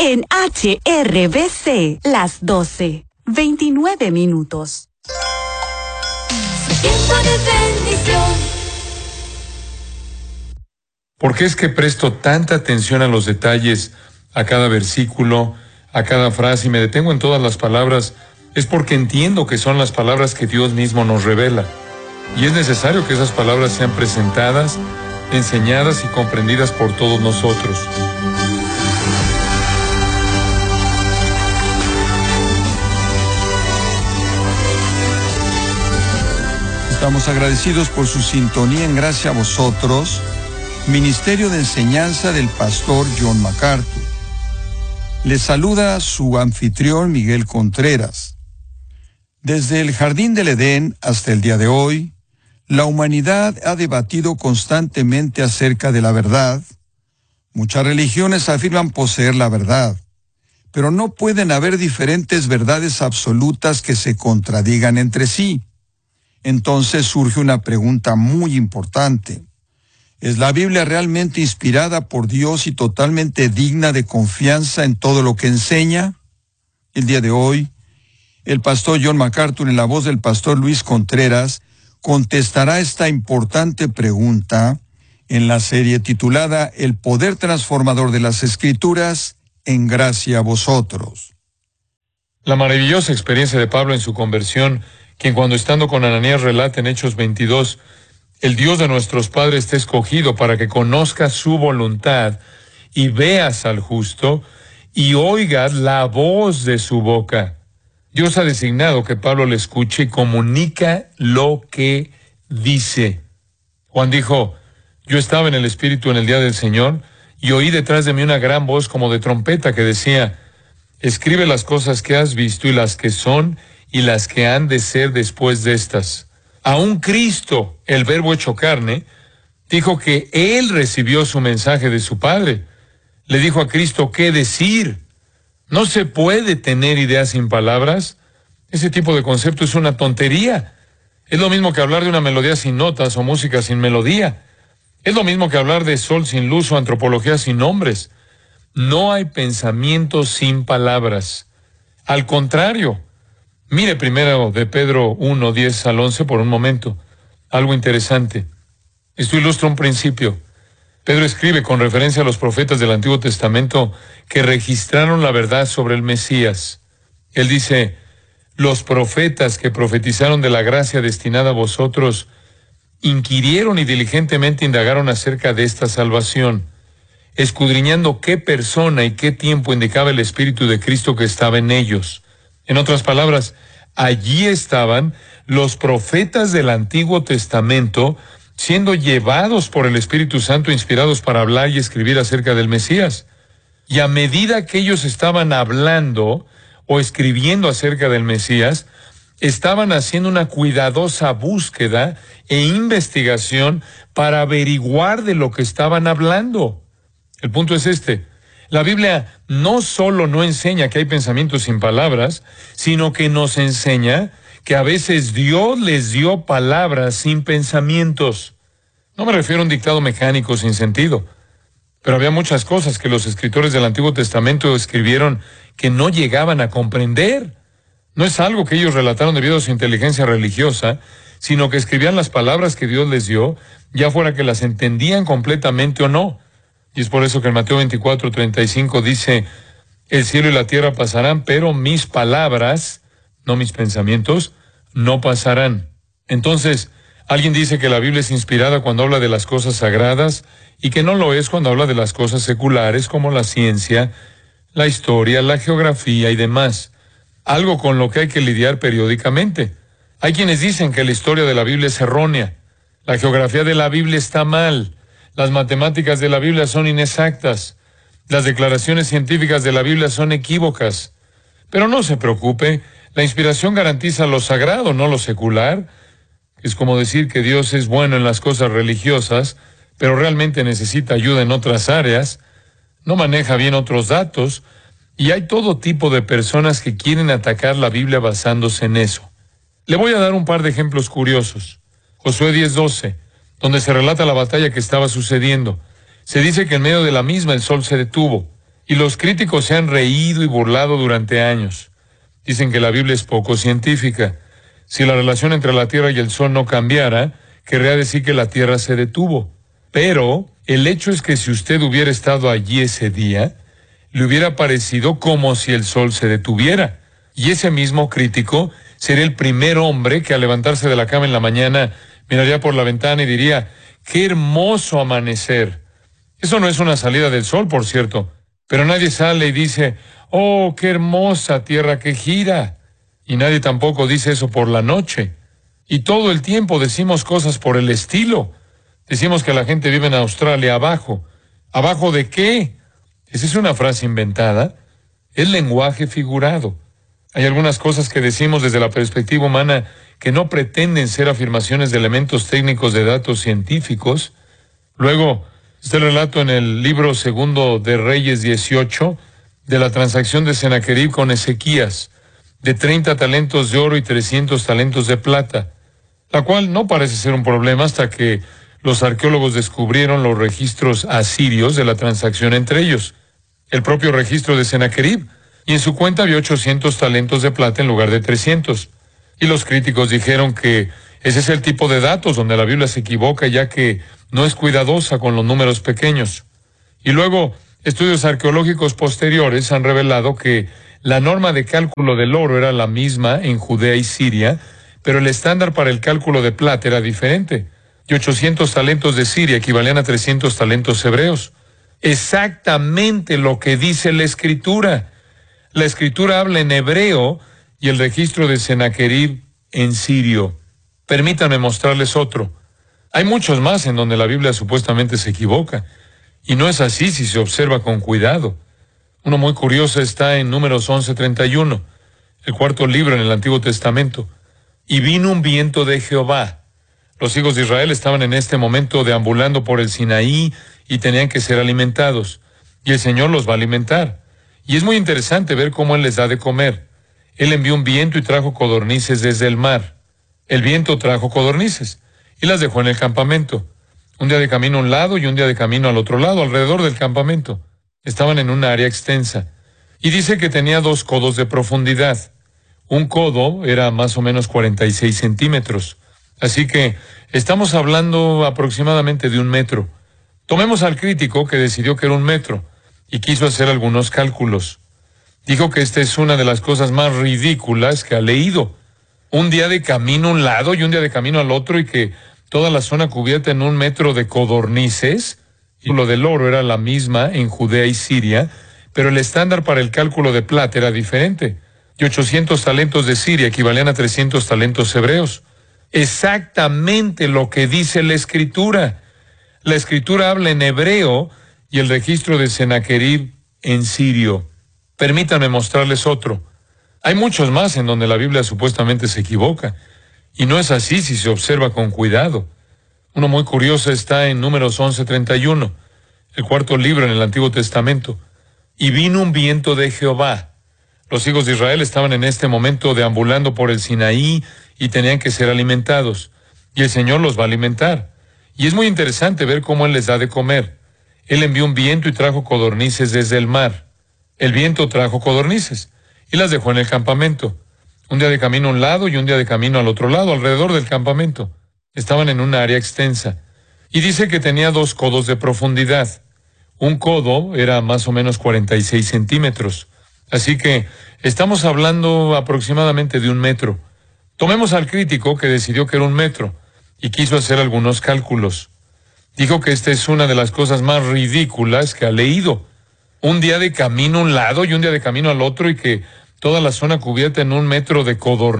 en HRBC, las 12:29. Tiempo de bendición. ¿Por qué es que presto tanta atención a los detalles, a cada versículo, a cada frase y me detengo en todas las palabras? Es porque entiendo que son las palabras que Dios mismo nos revela. Y es necesario que esas palabras sean presentadas, enseñadas y comprendidas por todos nosotros. Estamos agradecidos por su sintonía en Gracia a Vosotros, Ministerio de Enseñanza del Pastor John MacArthur. Les saluda su anfitrión Miguel Contreras. Desde el Jardín del Edén hasta el día de hoy, la humanidad ha debatido constantemente acerca de la verdad. Muchas religiones afirman poseer la verdad, pero no pueden haber diferentes verdades absolutas que se contradigan entre sí. Entonces surge una pregunta muy importante. ¿Es la Biblia realmente inspirada por Dios y totalmente digna de confianza en todo lo que enseña? El día de hoy, el pastor John MacArthur, en la voz del pastor Luis Contreras, contestará esta importante pregunta en la serie titulada El poder transformador de las Escrituras, en Gracia a Vosotros. La maravillosa experiencia de Pablo en su conversión, quien cuando estando con Ananías relata en Hechos 22, el Dios de nuestros padres te ha escogido para que conozcas su voluntad y veas al justo y oigas la voz de su boca. Dios ha designado que Pablo le escuche y comunica lo que dice. Juan dijo, yo estaba en el Espíritu en el día del Señor y oí detrás de mí una gran voz como de trompeta que decía, escribe las cosas que has visto y las que son y las que han de ser después de estas. Aún Cristo, el Verbo hecho carne, dijo que Él recibió su mensaje de su Padre. Le dijo a Cristo qué decir. No se puede tener ideas sin palabras. Ese tipo de concepto es una tontería. Es lo mismo que hablar de una melodía sin notas o música sin melodía. Es lo mismo que hablar de sol sin luz o antropología sin nombres. No hay pensamiento sin palabras. Al contrario, mire primero de Pedro 1:10-11 por un momento. Algo interesante. Esto ilustra un principio. Pedro escribe con referencia a los profetas del Antiguo Testamento que registraron la verdad sobre el Mesías. Él dice, los profetas que profetizaron de la gracia destinada a vosotros inquirieron y diligentemente indagaron acerca de esta salvación, escudriñando qué persona y qué tiempo indicaba el Espíritu de Cristo que estaba en ellos. En otras palabras, allí estaban los profetas del Antiguo Testamento siendo llevados por el Espíritu Santo, inspirados para hablar y escribir acerca del Mesías. Y a medida que ellos estaban hablando o escribiendo acerca del Mesías, estaban haciendo una cuidadosa búsqueda e investigación para averiguar de lo que estaban hablando. El punto es este. La Biblia no solo no enseña que hay pensamientos sin palabras, sino que nos enseña que a veces Dios les dio palabras sin pensamientos. No me refiero a un dictado mecánico sin sentido, pero había muchas cosas que los escritores del Antiguo Testamento escribieron que no llegaban a comprender. No es algo que ellos relataron debido a su inteligencia religiosa, sino que escribían las palabras que Dios les dio, ya fuera que las entendían completamente o no. Y es por eso que en Mateo 24:35 dice, el cielo y la tierra pasarán, pero mis palabras, no mis pensamientos, no pasarán. Entonces, alguien dice que la Biblia es inspirada cuando habla de las cosas sagradas y que no lo es cuando habla de las cosas seculares como la ciencia, la historia, la geografía y demás. Algo con lo que hay que lidiar periódicamente. Hay quienes dicen que la historia de la Biblia es errónea, la geografía de la Biblia está mal, las matemáticas de la Biblia son inexactas, las declaraciones científicas de la Biblia son equívocas. Pero no se preocupe, la inspiración garantiza lo sagrado, no lo secular. Es como decir que Dios es bueno en las cosas religiosas, pero realmente necesita ayuda en otras áreas, no maneja bien otros datos, y hay todo tipo de personas que quieren atacar la Biblia basándose en eso. Le voy a dar un par de ejemplos curiosos. Josué 10:12, donde se relata la batalla que estaba sucediendo. Se dice que en medio de la misma el sol se detuvo. Y los críticos se han reído y burlado durante años. Dicen que la Biblia es poco científica. Si la relación entre la Tierra y el Sol no cambiara, querría decir que la Tierra se detuvo. Pero el hecho es que si usted hubiera estado allí ese día, le hubiera parecido como si el Sol se detuviera. Y ese mismo crítico sería el primer hombre que al levantarse de la cama en la mañana miraría por la ventana y diría, ¡qué hermoso amanecer! Eso no es una salida del sol, por cierto, pero nadie sale y dice, ¡oh, qué hermosa tierra que gira! Y nadie tampoco dice eso por la noche. Y todo el tiempo decimos cosas por el estilo. Decimos que la gente vive en Australia abajo. ¿Abajo de qué? ¿Esa es una frase inventada? Es lenguaje figurado. Hay algunas cosas que decimos desde la perspectiva humana que no pretenden ser afirmaciones de elementos técnicos de datos científicos. Luego, este relato en el libro segundo de Reyes 18, de la transacción de Sennacherib con Ezequías, de 30 talentos de oro y 300 talentos de plata, la cual no parece ser un problema hasta que los arqueólogos descubrieron los registros asirios de la transacción entre ellos, el propio registro de Sennacherib, y en su cuenta había 800 talentos de plata en lugar de 300. Y los críticos dijeron que ese es el tipo de datos donde la Biblia se equivoca, ya que no es cuidadosa con los números pequeños. Y luego, estudios arqueológicos posteriores han revelado que la norma de cálculo del oro era la misma en Judea y Siria, pero el estándar para el cálculo de plata era diferente. Y 800 talentos de Siria equivalían a 300 talentos hebreos. Exactamente lo que dice la Escritura. La Escritura habla en hebreo y el registro de Sennacherib en sirio. Permítanme mostrarles otro. Hay muchos más en donde la Biblia supuestamente se equivoca, y no es así si se observa con cuidado. Uno muy curioso está en Números 11:31, el cuarto libro en el Antiguo Testamento. Y vino un viento de Jehová. Los hijos de Israel estaban en este momento deambulando por el Sinaí y tenían que ser alimentados, y el Señor los va a alimentar. Y es muy interesante ver cómo Él les da de comer. Él envió un viento y trajo codornices desde el mar. El viento trajo codornices y las dejó en el campamento. Un día de camino a un lado y un día de camino al otro lado, alrededor del campamento. Estaban en una área extensa. Y dice que tenía 2 codos de profundidad. Un codo era más o menos 46 centímetros. Así que estamos hablando aproximadamente de 1 metro. Tomemos al crítico que decidió que era 1 metro y quiso hacer algunos cálculos. Dijo que esta es una de las cosas más ridículas que ha leído. Un día de camino a un lado y un día de camino al otro, y que toda la zona cubierta en 1 metro de codornices. Y lo del oro era la misma en Judea y Siria, pero el estándar para el cálculo de plata era diferente. Y 800 talentos de Siria equivalían a 300 talentos hebreos. Exactamente lo que dice la Escritura. La Escritura habla en hebreo y el registro de Sennacherib en sirio. Permítanme mostrarles otro. Hay muchos más en donde la Biblia supuestamente se equivoca, y no es así si se observa con cuidado. Uno muy curioso está en Números 11:31, el cuarto libro en el Antiguo Testamento. Y vino un viento de Jehová. Los hijos de Israel estaban en este momento deambulando por el Sinaí y tenían que ser alimentados, y el Señor los va a alimentar. Y es muy interesante ver cómo Él les da de comer. Él envió un viento y trajo codornices desde el mar. El viento trajo codornices y las dejó en el campamento. Un día de camino a un lado y un día de camino al otro lado, alrededor del campamento. Estaban en una área extensa. Y dice que tenía 2 codos de profundidad. Un codo era más o menos 46 centímetros. Así que estamos hablando aproximadamente de 1 metro. Tomemos al crítico que decidió que era 1 metro y quiso hacer algunos cálculos. Dijo que esta es una de las cosas más ridículas que ha leído. Un día de camino a un lado y un día de camino al otro, y que toda la zona cubierta en 1 metro de codornices.